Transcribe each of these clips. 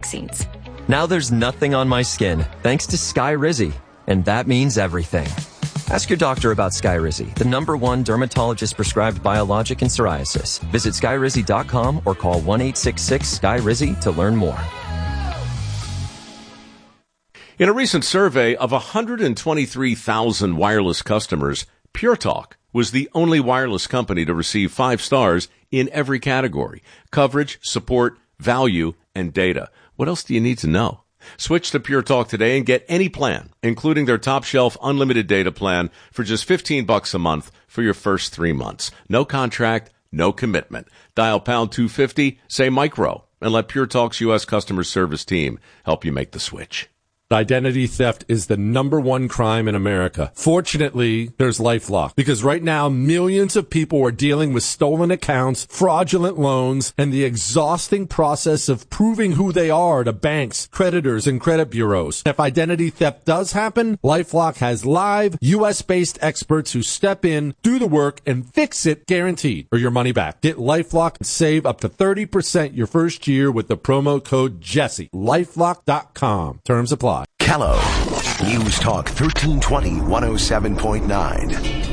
vaccines. Now there's nothing on my skin, thanks to Skyrizi. And that means everything. Ask your doctor about Skyrizi, the #1 dermatologist-prescribed biologic in psoriasis. Visit Skyrizi.com or call 1-866-SKYRIZI to learn more. In a recent survey of 123,000 wireless customers, Pure Talk was the only wireless company to receive 5 stars in every category: coverage, support, value, and data. What else do you need to know? Switch to Pure Talk today and get any plan, including their top shelf unlimited data plan for just $15 a month for your first 3 months. No contract, no commitment. Dial pound 250, say micro, and let Pure Talk's U.S. customer service team help you make the switch. Identity theft is the #1 crime in America. Fortunately, there's LifeLock, because right now millions of people are dealing with stolen accounts, fraudulent loans, and the exhausting process of proving who they are to banks, creditors, and credit bureaus. If identity theft does happen, LifeLock has live, U.S.-based experts who step in, do the work, and fix it guaranteed, or your money back. Get LifeLock and save up to 30% your first year with the promo code Jesse. LifeLock.com. Terms apply. Kello, News Talk 1320, 107.9.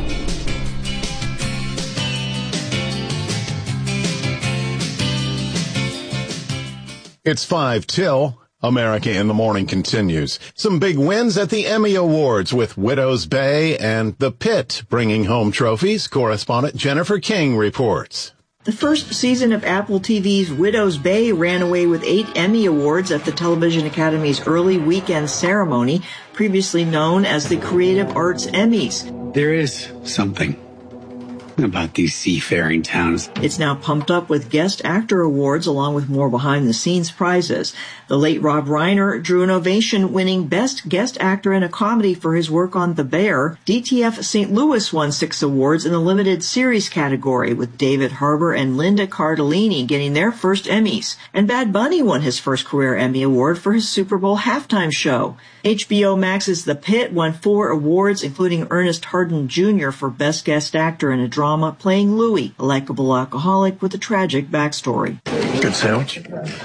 It's 5 till. America in the Morning continues. Some big wins at the Emmy Awards with Widow's Bay and The Pit bringing home trophies. Correspondent Jennifer King reports. The first season of Apple TV's Widow's Bay ran away with 8 Emmy Awards at the Television Academy's early weekend ceremony, previously known as the Creative Arts Emmys. There is something about these seafaring towns. It's now pumped up with Guest Actor Awards along with more behind-the-scenes prizes. The late Rob Reiner drew an ovation winning Best Guest Actor in a Comedy for his work on The Bear. DTF St. Louis won 6 awards in the limited series category, with David Harbour and Linda Cardellini getting their first Emmys. And Bad Bunny won his first career Emmy Award for his Super Bowl halftime show. HBO Max's The Pit won 4 awards, including Ernest Hardin Jr. for Best Guest Actor in a Drama, playing Louis, a likable alcoholic with a tragic backstory. Good sandwich?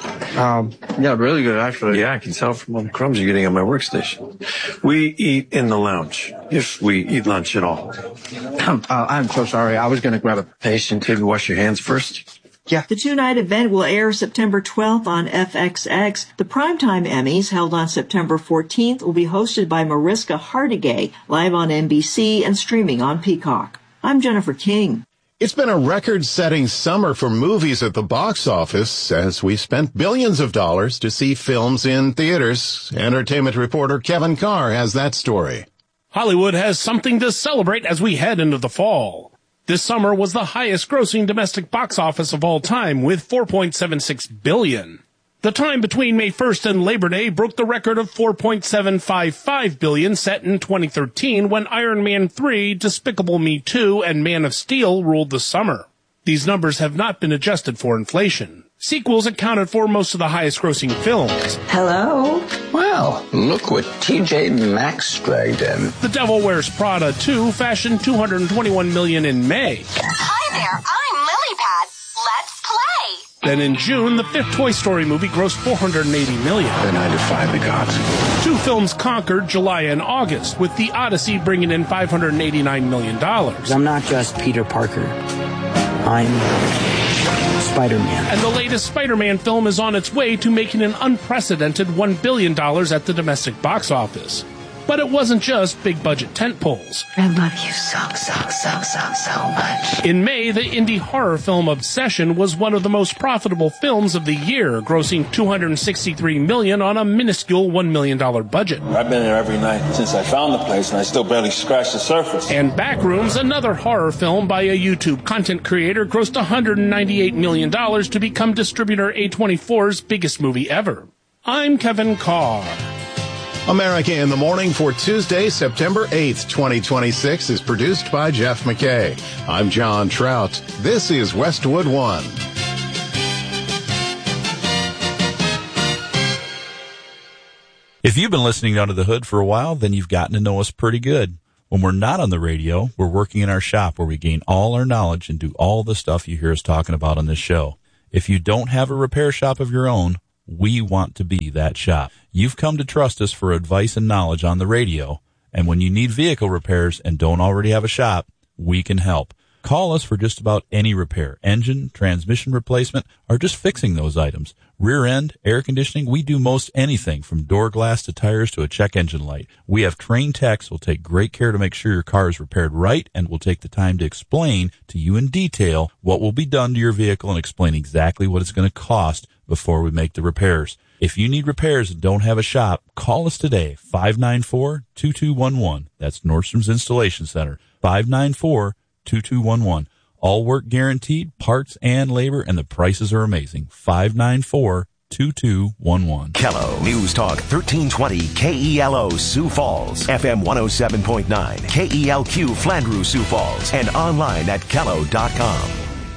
Yeah, really good, actually. Yeah, I can tell from all the crumbs you're getting on my workstation. We eat in the lounge, if we eat lunch at all. I'm so sorry. I was going to grab a patient. Maybe wash your hands first. Yeah. The 2-night event will air September 12th on FXX. The Primetime Emmys, held on September 14th, will be hosted by Mariska Hargitay, live on NBC and streaming on Peacock. I'm Jennifer King. It's been a record-setting summer for movies at the box office as we spent billions of dollars to see films in theaters. Entertainment reporter Kevin Carr has that story. Hollywood has something to celebrate as we head into the fall. This summer was the highest-grossing domestic box office of all time, with $4.76 billion. The time between May 1st and Labor Day broke the record of $4.755 billion set in 2013 when Iron Man 3, Despicable Me 2, and Man of Steel ruled the summer. These numbers have not been adjusted for inflation. Sequels accounted for most of the highest-grossing films. Hello? Well, look what TJ Maxx dragged in. The Devil Wears Prada 2 fashioned $221 million in May. Hi there, I'm LilyPad. Let's play. Then in June, the 5th Toy Story movie grossed $480 million. Then I defy the gods. 2 films conquered July and August, with The Odyssey bringing in $589 million. I'm not just Peter Parker. I'm Spider-Man. And the latest Spider-Man film is on its way to making an unprecedented $1 billion at the domestic box office. But it wasn't just big-budget tentpoles. I love you so much. In May, the indie horror film Obsession was one of the most profitable films of the year, grossing $263 million on a minuscule $1 million budget. I've been there every night since I found the place, and I still barely scratched the surface. And Backrooms, another horror film by a YouTube content creator, grossed $198 million to become distributor A24's biggest movie ever. I'm Kevin Carr. America in the Morning for Tuesday, September 8th, 2026 is produced by Jeff McKay. I'm John Trout. This is Westwood One. If you've been listening Under the Hood for a while, then you've gotten to know us pretty good. When we're not on the radio, we're working in our shop where we gain all our knowledge and do all the stuff you hear us talking about on this show. If you don't have a repair shop of your own, we want to be that shop. You've come to trust us for advice and knowledge on the radio, and when you need vehicle repairs and don't already have a shop, we can help. Call us for just about any repair, engine, transmission replacement, or just fixing those items. Rear end, air conditioning, we do most anything from door glass to tires to a check engine light. We have trained techs who will take great care to make sure your car is repaired right and will take the time to explain to you in detail what will be done to your vehicle and explain exactly what it's going to cost before we make the repairs. If you need repairs and don't have a shop, call us today, 594-2211. That's Nordstrom's Installation Center, 594-2211. All work guaranteed, parts and labor, and the prices are amazing. 594-2211. Kello News Talk 1320 KELO Sioux Falls, FM 107.9, KELQ Flandreau Sioux Falls, and online at kello.com.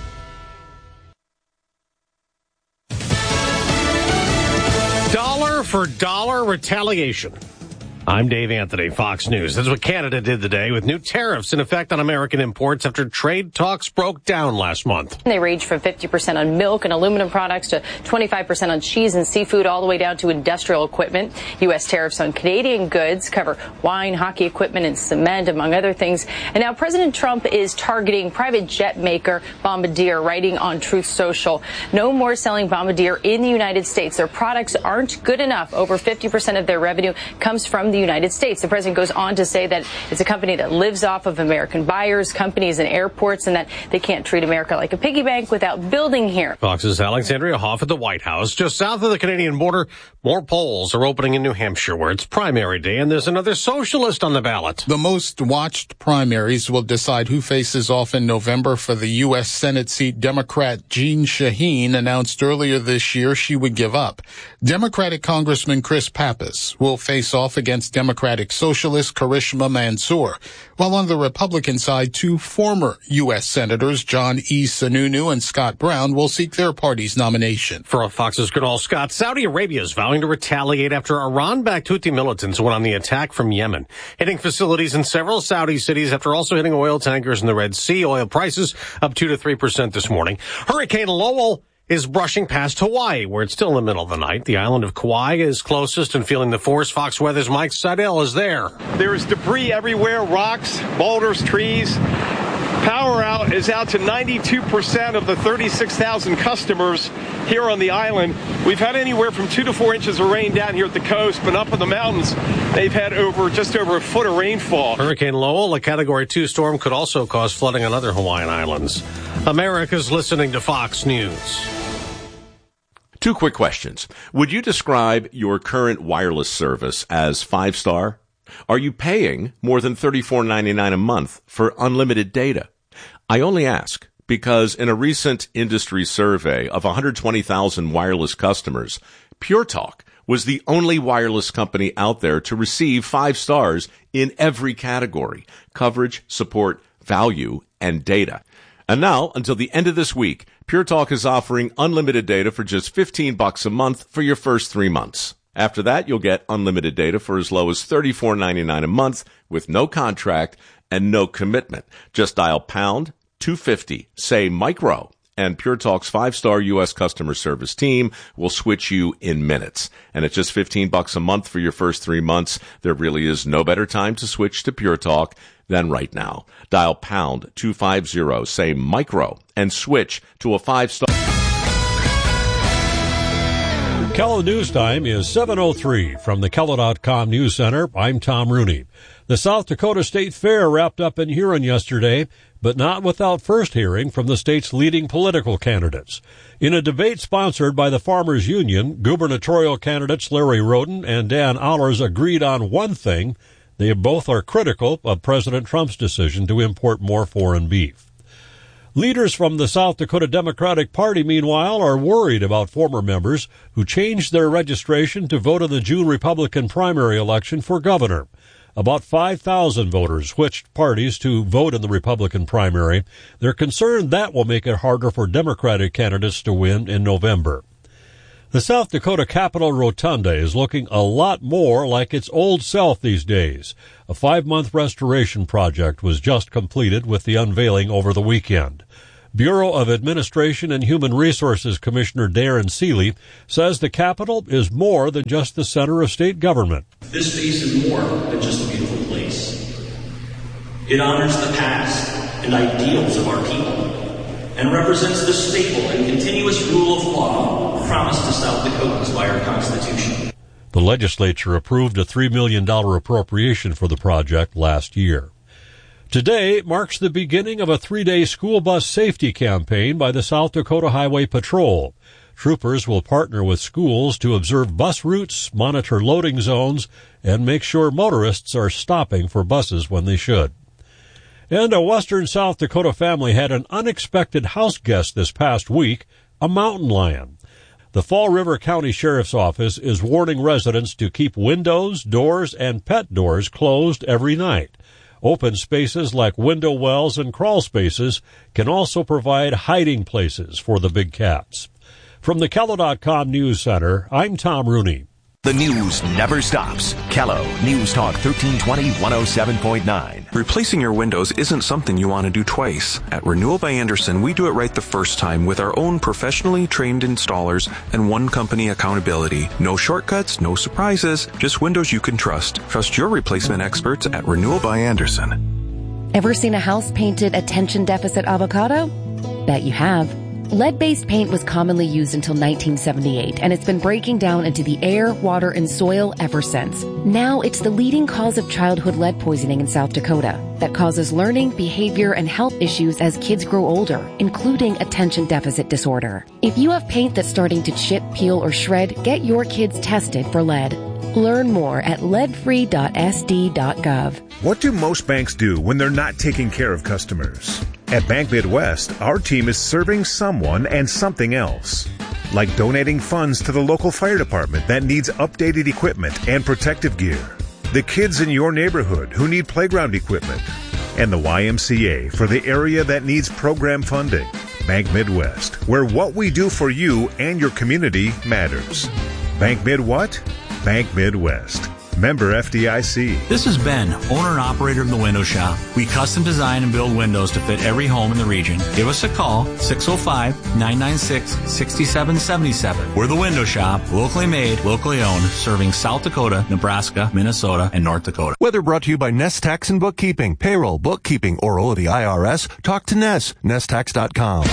Dollar for dollar retaliation. I'm Dave Anthony, Fox News. This is what Canada did today with new tariffs in effect on American imports after trade talks broke down last month. They range from 50% on milk and aluminum products to 25% on cheese and seafood, all the way down to industrial equipment. U.S. tariffs on Canadian goods cover wine, hockey equipment, and cement, among other things. And now President Trump is targeting private jet maker Bombardier, writing on Truth Social. No more selling Bombardier in the United States. Their products aren't good enough. Over 50% of their revenue comes from the United States. The president goes on to say that it's a company that lives off of American buyers, companies, and airports, and that they can't treat America like a piggy bank without building here. Fox's Alexandria Hoff at the White House. Just south of the Canadian border, more polls are opening in New Hampshire, where it's primary day, and there's another socialist on the ballot. The most watched primaries will decide who faces off in November for the U.S. Senate seat. Democrat Jeanne Shaheen announced earlier this year she would give up. Democratic Congressman Chris Pappas will face off against Democratic Socialist Karishma Mansour, while on the Republican side, two former U.S. Senators, John E. Sununu and Scott Brown, will seek their party's nomination. For Fox's Kunal Scott, Saudi Arabia is vowing to retaliate after Iran-backed Houthi militants went on the attack from Yemen, hitting facilities in several Saudi cities after also hitting oil tankers in the Red Sea. Oil prices up 2 to 3% this morning. Hurricane Lowell is brushing past Hawaii, where it's still in the middle of the night. The island of Kauai is closest and feeling the force. Fox Weather's Mike Seidel is there. There is debris everywhere, rocks, boulders, trees. Power out is out to 92% of the 36,000 customers here on the island. We've had anywhere from 2 to 4 inches of rain down here at the coast, but up in the mountains, they've had just over a foot of rainfall. Hurricane Lowell, a Category 2 storm, could also cause flooding on other Hawaiian islands. America's listening to Fox News. 2 quick questions. Would you describe your current wireless service as 5-star? Are you paying more than $34.99 a month for unlimited data? I only ask because in a recent industry survey of 120,000 wireless customers, Pure Talk was the only wireless company out there to receive 5 stars in every category: coverage, support, value, and data. And now, until the end of this week, Pure Talk is offering unlimited data for just $15 a month for your first 3 months. After that, you'll get unlimited data for as low as $34.99 a month with no contract and no commitment. Just dial pound 250, say micro, and Pure Talk's 5-star U.S. customer service team will switch you in minutes. And at just $15 a month for your first 3 months, there really is no better time to switch to Pure Talk than right now. Dial pound 250, say micro, and switch to a 5-star. Kello News Time is 7:03 from the Kello.com News Center. I'm Tom Rooney. The South Dakota State Fair wrapped up in Huron yesterday, but not without first hearing from the state's leading political candidates. In a debate sponsored by the Farmers Union, gubernatorial candidates Larry Roden and Dan Allers agreed on one thing: they both are critical of President Trump's decision to import more foreign beef. Leaders from the South Dakota Democratic Party, meanwhile, are worried about former members who changed their registration to vote in the June Republican primary election for governor. About 5,000 voters switched parties to vote in the Republican primary. They're concerned that will make it harder for Democratic candidates to win in November. The South Dakota Capitol Rotunda is looking a lot more like its old self these days. A 5-month restoration project was just completed with the unveiling over the weekend. Bureau of Administration and Human Resources Commissioner Darren Seeley says the Capitol is more than just the center of state government. This space is more than just a beautiful place. It honors the past and ideals of our people and represents the stable and continuous rule of law promised to South Dakotans by our Constitution. The legislature approved a $3 million appropriation for the project last year. Today marks the beginning of a 3-day school bus safety campaign by the South Dakota Highway Patrol. Troopers will partner with schools to observe bus routes, monitor loading zones, and make sure motorists are stopping for buses when they should. And a western South Dakota family had an unexpected house guest this past week, a mountain lion. The Fall River County Sheriff's Office is warning residents to keep windows, doors, and pet doors closed every night. Open spaces like window wells and crawl spaces can also provide hiding places for the big cats. From the Kello.com News Center, I'm Tom Rooney. The news never stops. Kello News Talk 1320 107.9. Replacing your windows isn't something you want to do twice. At Renewal by Andersen, we do it right the first time with our own professionally trained installers and one company accountability. No shortcuts, no surprises, just windows you can trust. Trust your replacement experts at Renewal by Andersen. Ever seen a house painted attention deficit avocado? Bet you have. Lead-based paint was commonly used until 1978, and it's been breaking down into the air, water, and soil ever since. Now it's the leading cause of childhood lead poisoning in South Dakota that causes learning, behavior, and health issues as kids grow older, including attention deficit disorder. If you have paint that's starting to chip, peel, or shred, get your kids tested for lead. Learn more at leadfree.sd.gov. What do most banks do when they're not taking care of customers? At Bank Midwest, our team is serving someone and something else. Like donating funds to the local fire department that needs updated equipment and protective gear. The kids in your neighborhood who need playground equipment. And the YMCA for the area that needs program funding. Bank Midwest, where what we do for you and your community matters. Bank Mid what? Bank Midwest. Member FDIC. This is Ben, owner and operator of The Window Shop. We custom design and build windows to fit every home in the region. Give us a call, 605-996-6777. We're The Window Shop, locally made, locally owned, serving South Dakota, Nebraska, Minnesota, and North Dakota. Weather brought to you by Nest Tax and Bookkeeping. Payroll, bookkeeping, or owe the IRS? Talk to Nest. nesttax.com.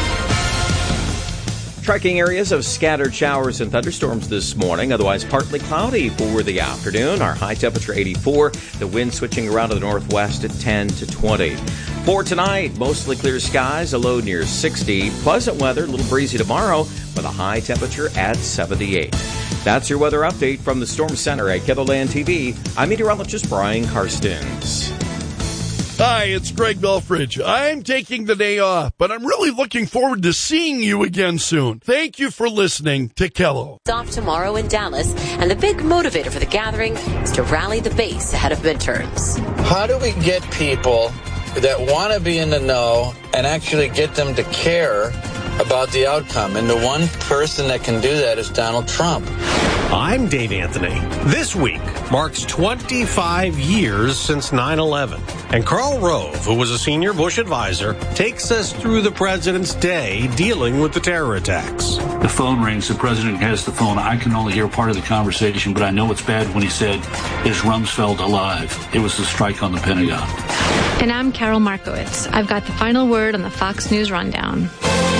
Tracking areas of scattered showers and thunderstorms this morning, otherwise partly cloudy for the afternoon. Our high temperature 84, the wind switching around to the northwest at 10 to 20. For tonight, mostly clear skies, a low near 60. Pleasant weather, a little breezy tomorrow with a high temperature at 78. That's your weather update from the Storm Center at KELOLAND TV. I'm meteorologist Brian Karstens. Hi, it's Greg Belfridge. I'm taking the day off, but I'm really looking forward to seeing you again soon. Thank you for listening to Kello. Off tomorrow in Dallas, and the big motivator for the gathering is to rally the base ahead of midterms. How do we get people that want to be in the know and actually get them to care about the outcome? And the one person that can do that is Donald Trump. I'm Dave Anthony. This week marks 25 years since 9/11. And Karl Rove, who was a senior Bush advisor, takes us through the president's day dealing with the terror attacks. The phone rings. The president has the phone. I can only hear part of the conversation, but I know it's bad when he said, "Is Rumsfeld alive?" It was the strike on the Pentagon. And I'm Carol Markowitz. I've got the final word on the Fox News Rundown.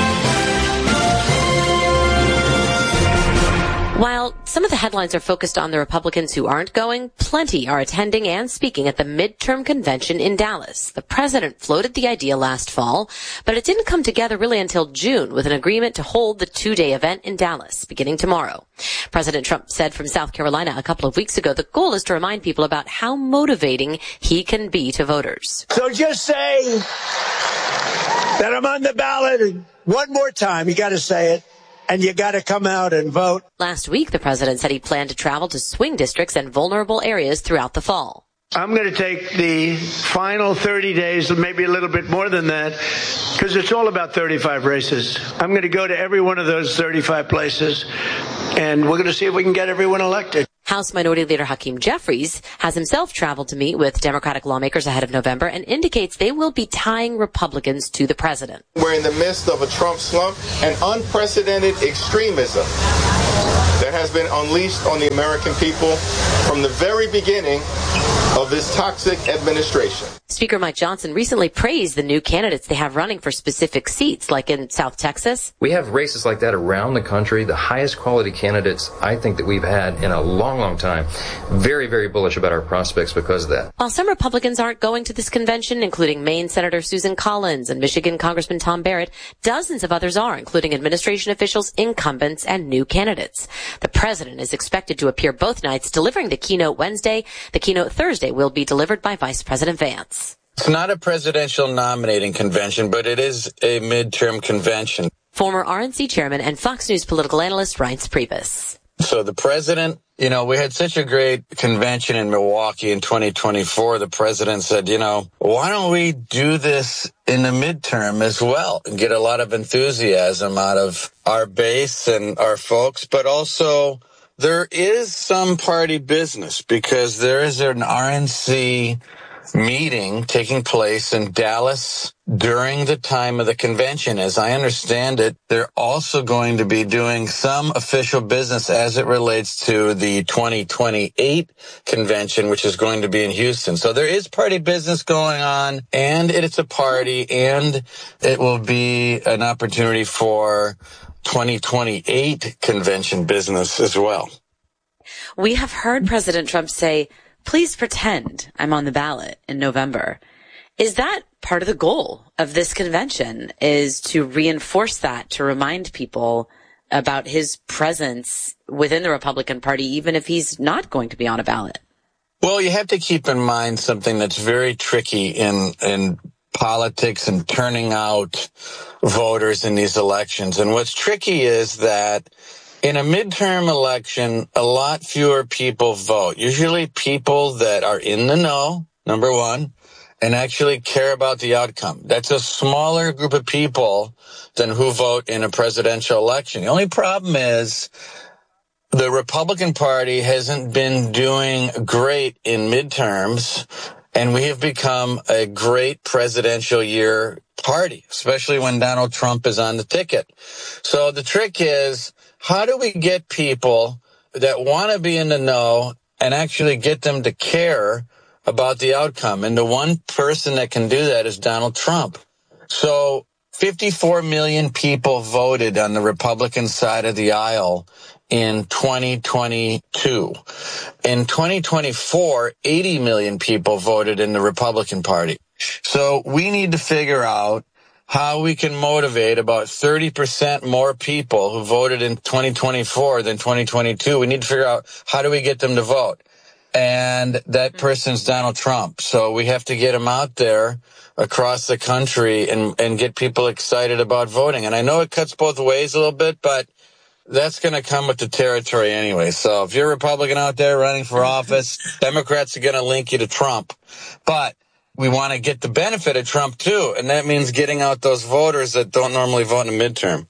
While some of the headlines are focused on the Republicans who aren't going, plenty are attending and speaking at the midterm convention in Dallas. The president floated the idea last fall, but it didn't come together really until June with an agreement to hold the 2-day event in Dallas, beginning tomorrow. President Trump said from South Carolina a couple of weeks ago the goal is to remind people about how motivating he can be to voters. So just say that I'm on the ballot one more time. You got to say it. And you got to come out and vote. Last week, the president said he planned to travel to swing districts and vulnerable areas throughout the fall. I'm going to take the final 30 days, maybe a little bit more than that, because it's all about 35 races. I'm going to go to every one of those 35 places, and we're going to see if we can get everyone elected. House Minority Leader Hakeem Jeffries has himself traveled to meet with Democratic lawmakers ahead of November and indicates they will be tying Republicans to the president. We're in the midst of a Trump slump and unprecedented extremism that has been unleashed on the American people from the very beginning of this toxic administration. Speaker Mike Johnson recently praised the new candidates they have running for specific seats, like in South Texas. We have races like that around the country, the highest quality candidates I think that we've had in a long, long time. Very, very bullish about our prospects because of that. While some Republicans aren't going to this convention, including Maine Senator Susan Collins and Michigan Congressman Tom Barrett, dozens of others are, including administration officials, incumbents, and new candidates. The president is expected to appear both nights, delivering the keynote Wednesday. The keynote Thursday will be delivered by Vice President Vance. It's not a presidential nominating convention, but it is a midterm convention. Former RNC chairman and Fox News political analyst Reince Priebus. So the president, we had such a great convention in Milwaukee in 2024. The president said, why don't we do this in the midterm as well and get a lot of enthusiasm out of our base and our folks, but also there is some party business because there is an RNC meeting taking place in Dallas during the time of the convention. As I understand it, they're also going to be doing some official business as it relates to the 2028 convention, which is going to be in Houston. So there is party business going on, and it's a party, and it will be an opportunity for 2028 convention business as well. We have heard President Trump say, "Please pretend I'm on the ballot in November." Is that part of the goal of this convention, is to reinforce that, to remind people about his presence within the Republican Party, even if he's not going to be on a ballot? Well, you have to keep in mind something that's very tricky in politics and turning out voters in these elections. And what's tricky is that in a midterm election, a lot fewer people vote. Usually people that are in the know, number one, and actually care about the outcome. That's a smaller group of people than who vote in a presidential election. The only problem is the Republican Party hasn't been doing great in midterms, and we have become a great presidential year party, especially when Donald Trump is on the ticket. So the trick is, how do we get people that want to be in the know and actually get them to care about the outcome? And the one person that can do that is Donald Trump. So 54 million people voted on the Republican side of the aisle in 2022. In 2024, 80 million people voted in the Republican Party. So we need to figure out how we can motivate about 30% more people who voted in 2024 than 2022. We need to figure out, how do we get them to vote? And that person's Donald Trump. So we have to get him out there across the country and get people excited about voting. And I know it cuts both ways a little bit, but that's going to come with the territory anyway. So if you're a Republican out there running for office, Democrats are going to link you to Trump. But we want to get the benefit of Trump, too, and that means getting out those voters that don't normally vote in a midterm.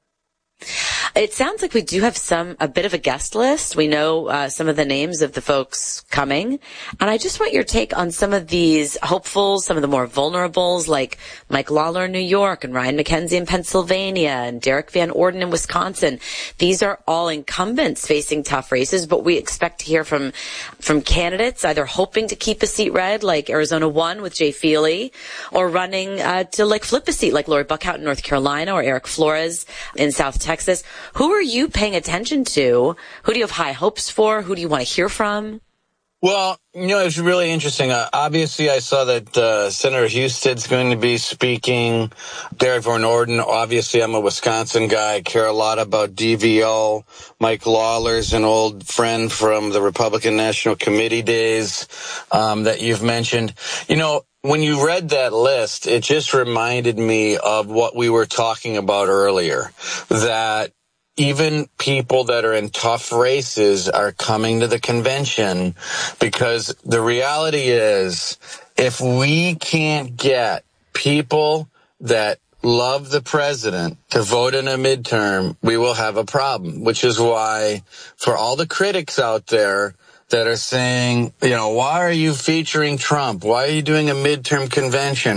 It sounds like we do have a bit of a guest list. We know some of the names of the folks coming. And I just want your take on some of these hopefuls, some of the more vulnerables, like Mike Lawler in New York and Ryan McKenzie in Pennsylvania and Derek Van Orden in Wisconsin. These are all incumbents facing tough races, but we expect to hear from candidates either hoping to keep a seat red, like Arizona 1 with Jay Feely, or running to flip a seat, like Lori Buckhout in North Carolina or Eric Flores in South Texas. Who are you paying attention to? Who do you have high hopes for? Who do you want to hear from? Well, it's really interesting. Obviously, I saw that Senator Husted going to be speaking. Derek Van Orden, obviously, I'm a Wisconsin guy. I care a lot about DVO. Mike Lawler's an old friend from the Republican National Committee days that you've mentioned. When you read that list, it just reminded me of what we were talking about earlier, that even people that are in tough races are coming to the convention, because the reality is, if we can't get people that love the president to vote in a midterm, we will have a problem, which is why for all the critics out there that are saying, why are you featuring Trump? Why are you doing a midterm convention?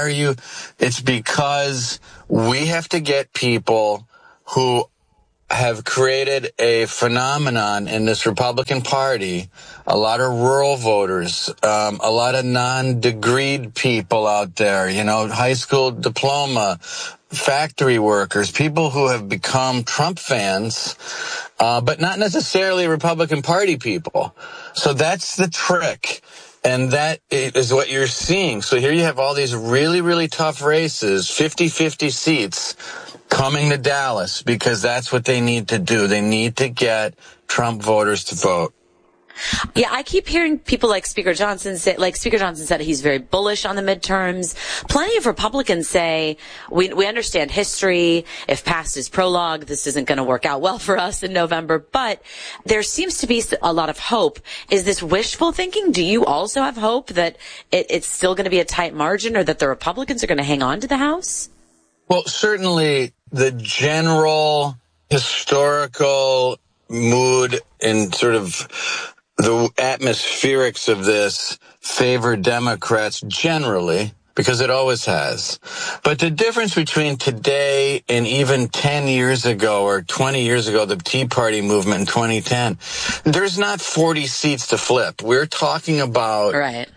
It's because we have to get people who have created a phenomenon in this Republican Party, a lot of rural voters, a lot of non-degreed people out there, high school diploma, factory workers, people who have become Trump fans, but not necessarily Republican Party people. So that's the trick. And that is what you're seeing. So here you have all these really, really tough races, 50-50 seats, coming to Dallas because that's what they need to do. They need to get Trump voters to vote. Yeah, I keep hearing people like Speaker Johnson said he's very bullish on the midterms. Plenty of Republicans say, we understand history. If past is prologue, this isn't going to work out well for us in November. But there seems to be a lot of hope. Is this wishful thinking? Do you also have hope that it's still going to be a tight margin or that the Republicans are going to hang on to the House? Well, certainly the general historical mood and sort of the atmospherics of this favor Democrats generally, because it always has. But the difference between today and even 10 years ago or 20 years ago, the Tea Party movement in 2010, there's not 40 seats to flip. We're talking about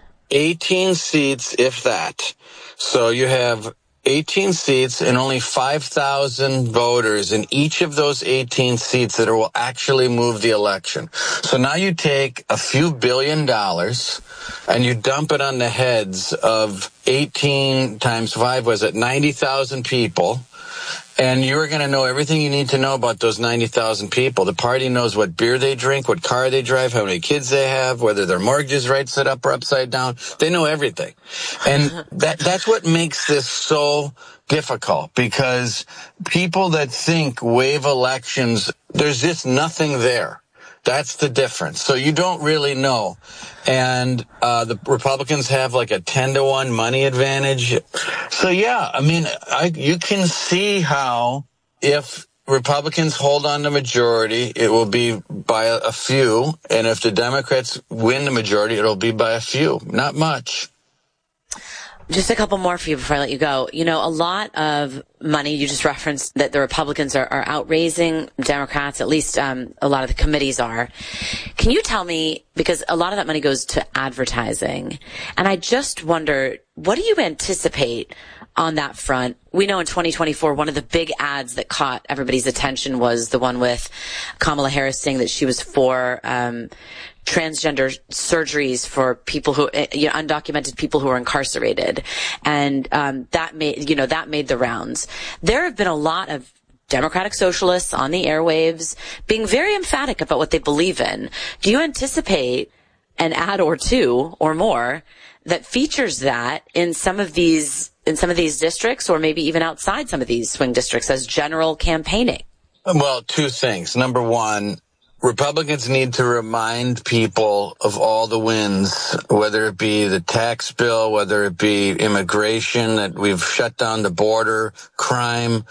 18 seats, if that. So you have 18 seats and only 5,000 voters in each of those 18 seats that will actually move the election. So now you take a few $1 billion and you dump it on the heads of 18 times 5, was it 90,000 people? And you're going to know everything you need to know about those 90,000 people. The party knows what beer they drink, what car they drive, how many kids they have, whether their mortgage is right side up or upside down. They know everything. And that's what makes this so difficult, because people that think wave elections, there's just nothing there. That's the difference. So you don't really know. And the Republicans have like a 10-to-1 money advantage. So, yeah, I mean, you can see how if Republicans hold on to majority, it will be by a few. And if the Democrats win the majority, it'll be by a few. Not much. Just a couple more for you before I let you go. A lot of money, you just referenced that the Republicans are outraising Democrats, at least a lot of the committees are. Can you tell me, because a lot of that money goes to advertising, and I just wonder, what do you anticipate on that front? We know in 2024, one of the big ads that caught everybody's attention was the one with Kamala Harris saying that she was for transgender surgeries for people who, undocumented people who are incarcerated. And that made the rounds. There have been a lot of Democratic socialists on the airwaves being very emphatic about what they believe in. Do you anticipate an ad or two or more that features that in some of these districts, or maybe even outside some of these swing districts, as general campaigning? Well, two things. Number one, Republicans need to remind people of all the wins, whether it be the tax bill, whether it be immigration, that we've shut down the border, crime.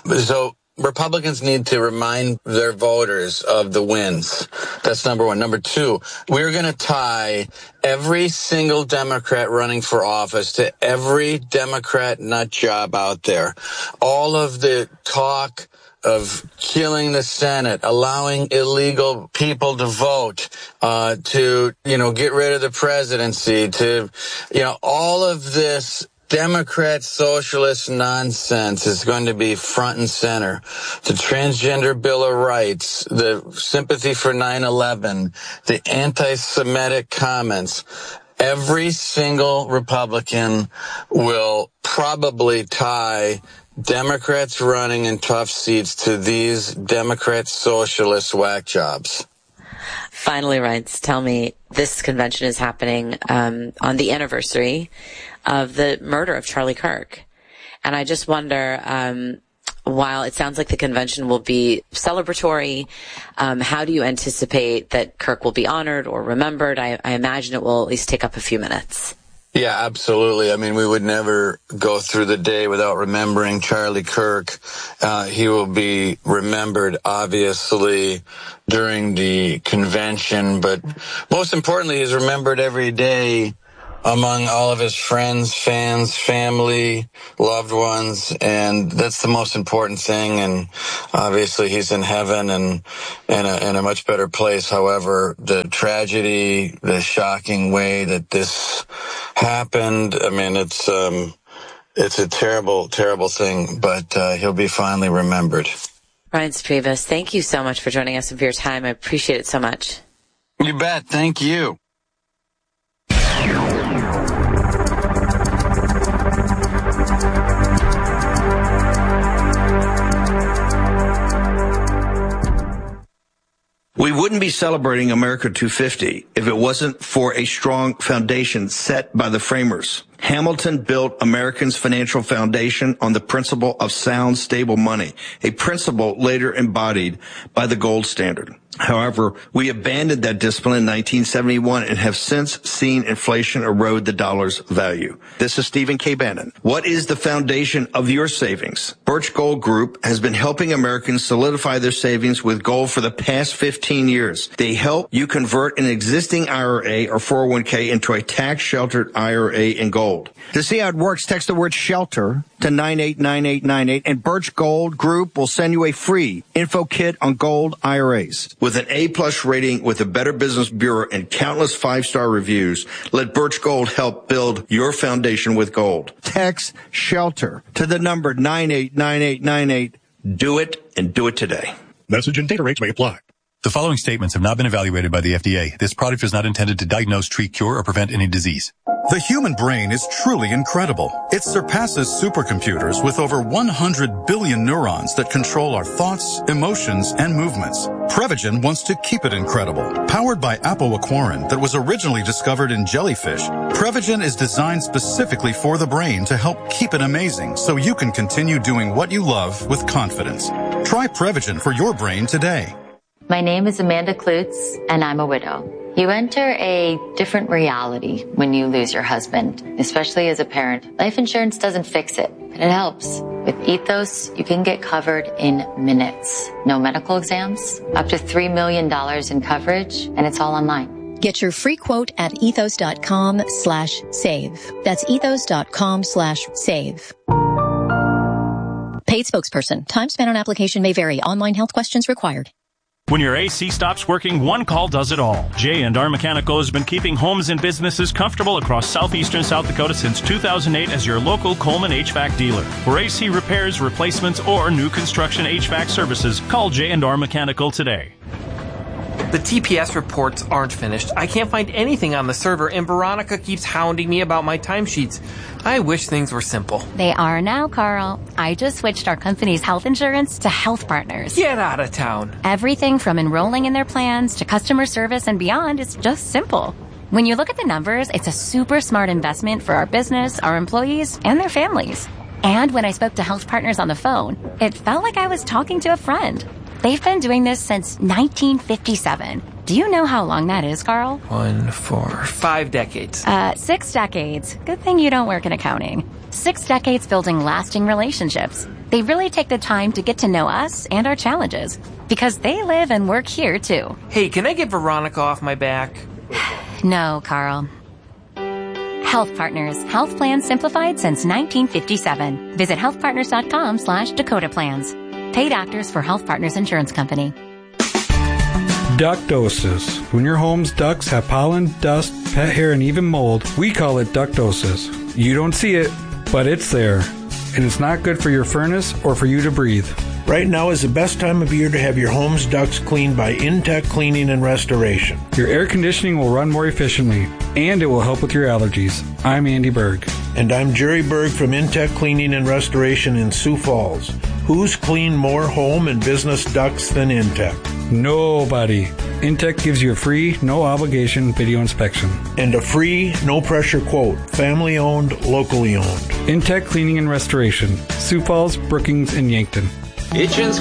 So Republicans need to remind their voters of the wins. That's number one. Number two, we're going to tie every single Democrat running for office to every Democrat nut job out there. All of the talk of killing the Senate, allowing illegal people to vote, to, get rid of the presidency, to, all of this Democrat socialist nonsense is going to be front and center. The transgender Bill of Rights, the sympathy for 9/11, the anti-Semitic comments. Every single Republican will probably tie Democrats running in tough seats to these Democrat socialist whack jobs. Finally, Reince, tell me, this convention is happening on the anniversary of the murder of Charlie Kirk. And I just wonder, while it sounds like the convention will be celebratory, how do you anticipate that Kirk will be honored or remembered? I imagine it will at least take up a few minutes. Yeah, absolutely. I mean, we would never go through the day without remembering Charlie Kirk. He will be remembered, obviously, during the convention, but most importantly, he's remembered every day among all of his friends, fans, family, loved ones, and that's the most important thing. And obviously he's in heaven and in a much better place. However, the tragedy, the shocking way that this happened, I mean, it's a terrible, terrible thing, but he'll be fondly remembered. Reince Priebus, thank you so much for joining us and for your time. I appreciate it so much. You bet. Thank you. We wouldn't be celebrating America 250 if it wasn't for a strong foundation set by the framers. Hamilton built Americans' financial foundation on the principle of sound, stable money, a principle later embodied by the gold standard. However, we abandoned that discipline in 1971 and have since seen inflation erode the dollar's value. This is Stephen K. Bannon. What is the foundation of your savings? Birch Gold Group has been helping Americans solidify their savings with gold for the past 15 years. They help you convert an existing IRA or 401k into a tax-sheltered IRA in gold. To see how it works, text the word SHELTER to 989898, and Birch Gold Group will send you a free info kit on gold IRAs. With an A-plus rating with the Better Business Bureau and countless 5-star reviews, let Birch Gold help build your foundation with gold. Text SHELTER to the number 989898. Do it, and do it today. Message and data rates may apply. The following statements have not been evaluated by the FDA. This product is not intended to diagnose, treat, cure, or prevent any disease. The human brain is truly incredible. It surpasses supercomputers with over 100 billion neurons that control our thoughts, emotions, and movements. Prevagen wants to keep it incredible. Powered by apoaquarin that was originally discovered in jellyfish, Prevagen is designed specifically for the brain to help keep it amazing so you can continue doing what you love with confidence. Try Prevagen for your brain today. My name is Amanda Klutz, and I'm a widow. You enter a different reality when you lose your husband, especially as a parent. Life insurance doesn't fix it, but it helps. With Ethos, you can get covered in minutes. No medical exams, up to $3 million in coverage, and it's all online. Get your free quote at ethos.com/save. That's ethos.com/save. Paid spokesperson. Time spent on application may vary. Online health questions required. When your AC stops working, one call does it all. J&R Mechanical has been keeping homes and businesses comfortable across southeastern South Dakota since 2008 as your local Coleman HVAC dealer. For AC repairs, replacements, or new construction HVAC services, call J&R Mechanical today. The TPS reports aren't finished. I can't find anything on the server, and Veronica keeps hounding me about my timesheets. I wish things were simple. They are now, Carl. I just switched our company's health insurance to Health Partners. Get out of town. Everything from enrolling in their plans to customer service and beyond is just simple. When you look at the numbers, it's a super smart investment for our business, our employees, and their families. And when I spoke to Health Partners on the phone, it felt like I was talking to a friend. They've been doing this since 1957. Do you know how long that is, Carl? 1, 4, 5 decades. 6 decades. Good thing you don't work in accounting. 6 decades building lasting relationships. They really take the time to get to know us and our challenges because they live and work here, too. Hey, can I get Veronica off my back? No, Carl. Health Partners. Health plans simplified since 1957. Visit healthpartners.com/Dakota Plans. Paid actors for Health Partners Insurance Company. Ductosis. When your home's ducts have pollen, dust, pet hair, and even mold, we call it ductosis. You don't see it, but it's there. And it's not good for your furnace or for you to breathe. Right now is the best time of year to have your home's ducts cleaned by Intech Cleaning and Restoration. Your air conditioning will run more efficiently, and it will help with your allergies. I'm Andy Berg. And I'm Jerry Berg from Intech Cleaning and Restoration in Sioux Falls. Who's cleaned more home and business ducts than Intech? Nobody. Intech gives you a free, no-obligation video inspection. And a free, no-pressure quote. Family-owned, locally owned. Intech Cleaning and Restoration. Sioux Falls, Brookings, and Yankton. Itchin's